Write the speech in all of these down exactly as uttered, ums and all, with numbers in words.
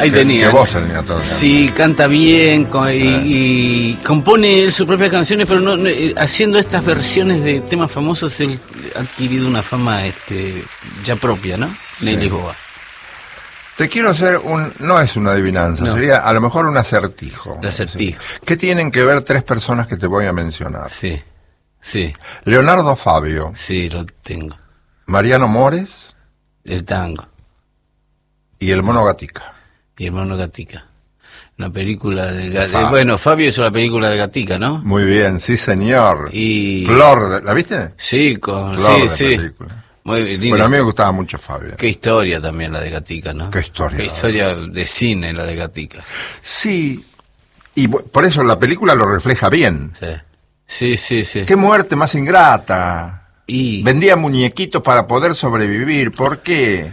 Ahí que, tenía. que vos el Nino Torca. Sí, canta bien co- y, y compone él sus propias canciones, pero no, no, eh, haciendo estas versiones de temas famosos, él ha adquirido una fama este, ya propia, ¿no? Sí. Nelly Boa. Te quiero hacer un... No es una adivinanza, No. sería a lo mejor un acertijo. El acertijo. ¿Sí? ¿Qué tienen que ver tres personas que te voy a mencionar? Sí, sí, Leonardo Fabio, sí, lo tengo. Mariano Mores El tango y el Mono Gatica. y Hermano Gatica. Una película de... Ga- Fabio. eh, bueno, Fabio hizo la película de Gatica, ¿no? Muy bien, sí señor. Y... Flor, de- ¿la viste? Sí, con... Flor sí, de sí. película. Muy linda. Bueno, a mí me gustaba mucho Fabio. Qué historia también la de Gatica, ¿no? Qué historia. Qué historia de cine la de Gatica. Sí, y bu- por eso la película lo refleja bien. Sí, sí, sí. sí. Qué muerte más ingrata. Y... Vendía muñequitos para poder sobrevivir. ¿Por qué?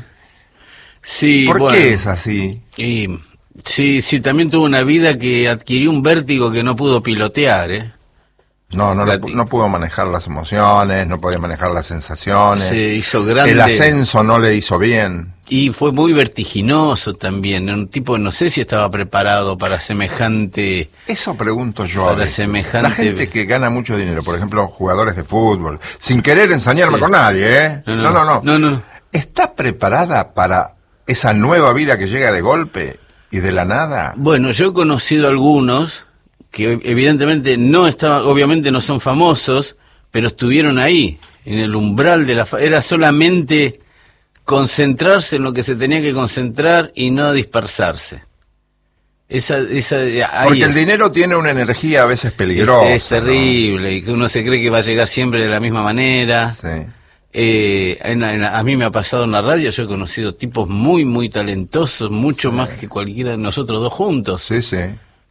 Sí, ¿Por bueno, qué es así? Y... Sí, sí, también tuvo una vida que adquirió un vértigo que no pudo pilotear, ¿eh? No, no, lo Gati- pu- no pudo manejar las emociones, no podía manejar las sensaciones. Se hizo grande. El ascenso no le hizo bien. Y fue muy vertiginoso también. Un tipo, no sé si estaba preparado para semejante... Eso pregunto yo a Para veces. semejante- La gente que gana mucho dinero, por ejemplo, jugadores de fútbol, sin querer ensañarme Sí. con nadie, ¿eh? No, No no, no, no, no, no. ¿Está preparada para esa nueva vida que llega de golpe y de la nada? Bueno, yo he conocido algunos que evidentemente no estaban, obviamente no son famosos, pero estuvieron ahí, en el umbral de la... fa- Era solamente concentrarse en lo que se tenía que concentrar y no dispersarse. Esa, esa, ahí Porque el es. dinero tiene una energía a veces peligrosa. Es, es terrible, y que uno se cree que va a llegar siempre de la misma manera. ¿no? Sí. Eh, en la- en la- a mí me ha pasado en la radio, yo he conocido tipos muy, muy talentosos, mucho más que cualquiera de nosotros dos juntos. Sí, sí.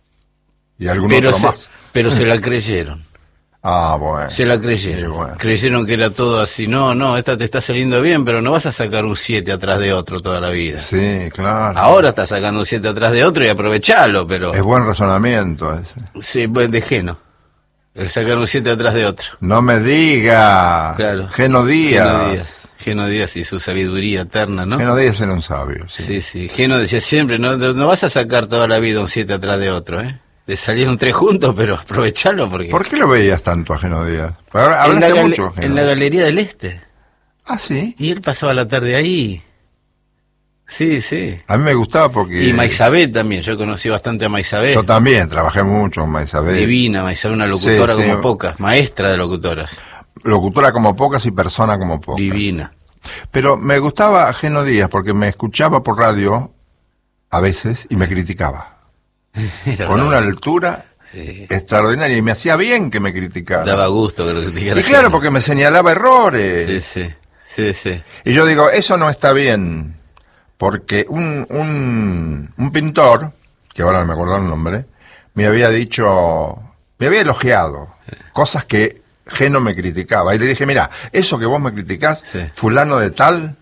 Y algún pero, otro se, más. pero se la creyeron, Ah, bueno. se la creyeron. Sí, bueno. Creyeron que era todo así, no, no, esta te está saliendo bien, pero no vas a sacar un siete atrás de otro toda la vida. Sí, claro. Ahora estás sacando un siete atrás de otro y aprovechalo, pero... Es buen razonamiento ese. Sí, buen de Geno. El sacar un siete atrás de otro. No me diga. Claro. Geno Díaz. Geno Díaz. Geno Díaz y su sabiduría eterna, ¿no? Geno Díaz era un sabio, sí. Sí, sí. Geno decía siempre, no, no no vas a sacar toda la vida un siete atrás de otro, ¿eh? De salieron tres juntos, pero aprovechalo porque... ¿Por qué lo veías tanto a Geno Díaz? Ahora, en, la hablaste gale- mucho, Geno. en la Galería del Este. Ah, sí. Y él pasaba la tarde ahí. Sí, sí. A mí me gustaba porque... Y Maisabel también, yo conocí bastante a Maisabel. Yo también trabajé mucho con Maisabel. Divina, Maisabel, una locutora Sí, sí. como pocas, maestra de locutoras. Locutora como pocas y persona como pocas. Divina. Pero me gustaba Geno Díaz porque me escuchaba por radio a veces y me criticaba. Era Con bravo. una altura Sí. extraordinaria y me hacía bien que me criticara. Daba gusto que lo criticara. Y claro, porque me señalaba errores. Sí, sí, sí, sí. Y yo digo, eso no está bien, porque un, un, un pintor, que ahora no me acuerdo el nombre, me había dicho, me había elogiado cosas que Geno me criticaba. Y le dije, mira, eso que vos me criticás, Sí. fulano de tal,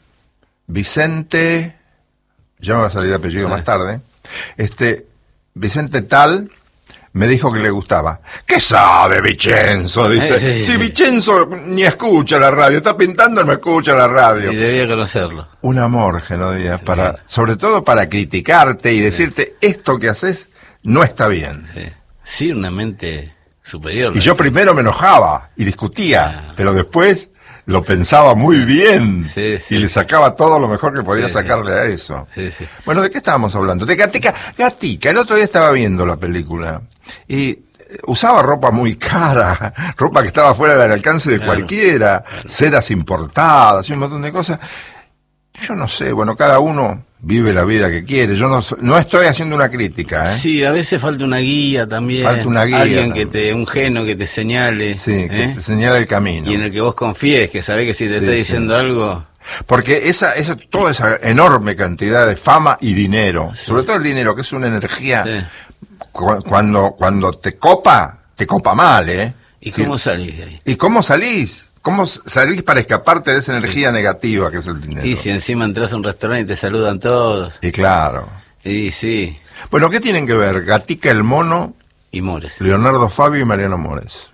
Vicente, ya me va a salir el apellido Ah. más tarde, este, Vicente tal, me dijo que le gustaba. ¿Qué sabe Vicenzo? Dice, Eh, sí, si sí. Vicenzo ni escucha la radio, está pintando, no escucha la radio. Y debía conocerlo. Un amor, Geno Díaz, para, sobre todo para criticarte y decirte, esto que haces no está bien. Sí, sí, una mente superior. Y yo primero me enojaba y discutía, Ah. pero después lo pensaba muy bien Sí, sí. y le sacaba todo lo mejor que podía Sí, sacarle a eso. Sí, sí. Bueno, ¿de qué estábamos hablando? De Gatica. Gatica, el otro día estaba viendo la película y eh, usaba ropa muy cara, ropa que estaba fuera del alcance de Claro. cualquiera, sedas importadas y un montón de cosas. Yo no sé, bueno, cada uno vive la vida que quiere. Yo no, so- no estoy haciendo una crítica, ¿eh? Sí, a veces falta una guía también. Falta una guía Alguien que también. te, un geno que te señale. Sí, que ¿eh? te señala el camino. Y en el que vos confíes, que sabés que si te Sí, está sí. diciendo algo... Porque esa, esa, toda esa enorme cantidad de fama y dinero, sobre todo el dinero, que es una energía, Sí. cu- cuando, cuando te copa, te copa mal, ¿eh? ¿Y Sí. cómo salís de ahí? ¿Y cómo salís? ¿Cómo s- salís para escaparte de esa energía negativa que es el dinero? Y si encima entras a un restaurante y te saludan todos. Y claro. Y sí, Bueno, ¿qué tienen que ver Gatica el Mono, y mores. Leonardo Fabio y Mariano Mores?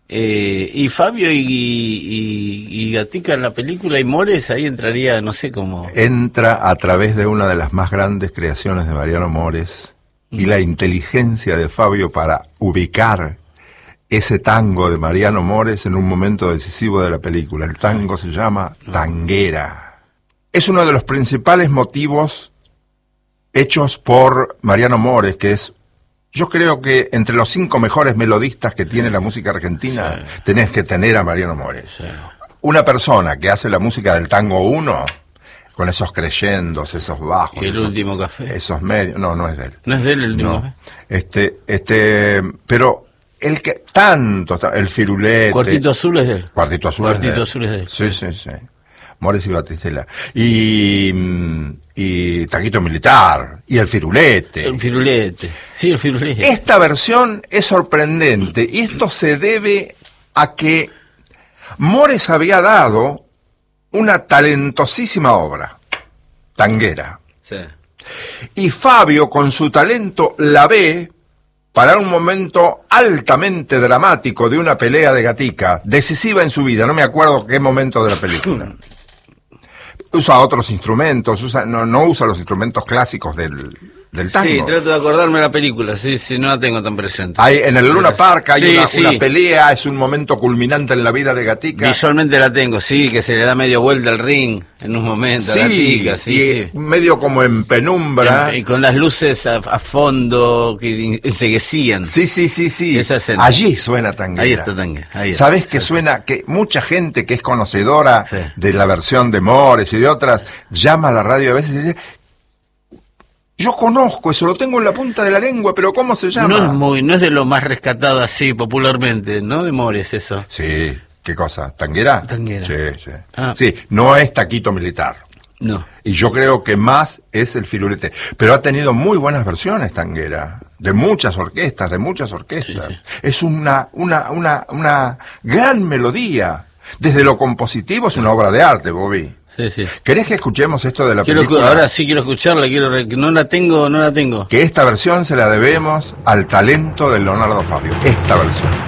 Eh, y Fabio y, y, y Gatica en la película y Mores ahí entraría, no sé cómo. Entra a través de una de las más grandes creaciones de Mariano Mores mm. y la inteligencia de Fabio para ubicar ese tango de Mariano Mores en un momento decisivo de la película. El tango se llama Tanguera. Es uno de los principales motivos hechos por Mariano Mores, que es, yo creo que entre los cinco mejores melodistas que tiene la música argentina, sí. tenés que tener a Mariano Mores. Sí. Una persona que hace la música del tango uno, con esos creyendos, esos bajos. ¿Y el esos, último café? Esos medios, no, no es de él. ¿No es de él el último no. café? Este, este, pero el que tanto, el Firulete. Cuartito Azul es de él. Cuartito Azul Cuartito es de él. Azul es de él. Sí, sí, sí. Mores y Batistela. Y, y Taquito Militar. Y el Firulete. El Firulete. Sí, el Firulete. Esta versión es sorprendente. Y esto se debe a que Mores había dado una talentosísima obra. Tanguera. Sí. Y Fabio, con su talento, la ve para un momento altamente dramático de una pelea de Gatica, decisiva en su vida, no me acuerdo qué momento de la película. Usa otros instrumentos, usa, no, no usa los instrumentos clásicos del, del tango. Sí, trato de acordarme de la película, sí, sí, no la tengo tan presente. Hay, en el Luna Park hay sí, una, sí. una pelea, es un momento culminante en la vida de Gatica. Visualmente la tengo, sí, que se le da medio vuelta al ring en un momento sí, a Gatica, sí, y sí. medio como en penumbra. Y, y con las luces a, a fondo que enseguecían. Sí, sí, sí, sí. Esa escena. Allí suena Tanguera. Ahí está Tanguera. Ahí está. ¿Sabés que suena? Que mucha gente que es conocedora sí. de la versión de Mores y de otras, llama a la radio a veces y dice, yo conozco eso, lo tengo en la punta de la lengua, pero ¿cómo se llama? No es muy, no es de lo más rescatado así popularmente, ¿no? De Mores eso. Sí, ¿qué cosa? ¿Tanguera? Tanguera. Sí, sí. Ah. Sí, no es Taquito Militar. No. Y yo creo que más es el Firulete. Pero ha tenido muy buenas versiones Tanguera, de muchas orquestas, de muchas orquestas. Sí, sí. Es una, una, una, una gran melodía. Desde lo compositivo es una obra de arte, Bobby. Sí, sí. ¿Querés que escuchemos esto de la quiero, película? Ahora sí quiero escucharla, quiero no la tengo, no la tengo. Que esta versión se la debemos al talento de Leonardo Fabio. Esta versión.